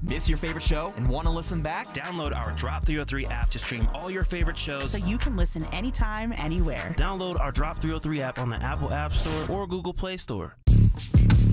Miss your favorite show and want to listen back? Download our Drop 303 app to stream all your favorite shows so you can listen anytime, anywhere. Download our Drop 303 app on the Apple App Store or Google Play Store.